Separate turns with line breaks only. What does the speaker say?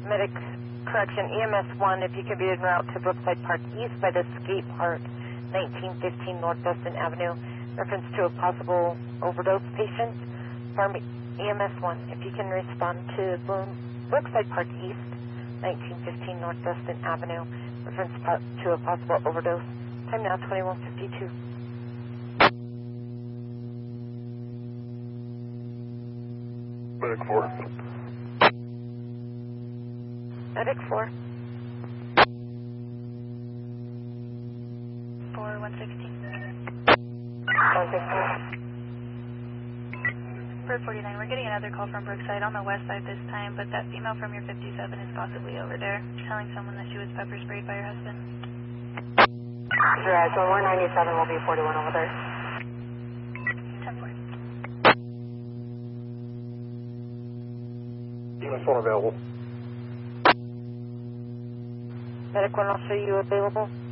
Medic, correction, EMS 1, if you could be en route to Brookside Park East by the skate park, 1915 North Dustin Avenue, reference to a possible overdose patient. Farm EMS 1, if you can respond to Brookside Park East, 1915 North Dustin Avenue, reference to a possible overdose. Time now 21:52.
Medic 4.
Medic 4.
116.
116.
Bird 49, we're getting another call from Brookside on the west side this time, but that female from your 57 is possibly over there, telling someone that she was pepper sprayed by her husband.
Right, so 197 will be 41 over there.
10-4.
EMS 1 available.
Medic 1, I'll show you available.